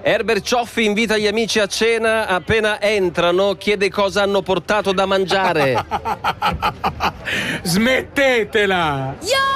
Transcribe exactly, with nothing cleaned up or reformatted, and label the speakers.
Speaker 1: Herbert Cioffi invita gli amici a cena, appena entrano chiede cosa hanno portato da mangiare.
Speaker 2: Smettetela!
Speaker 3: Io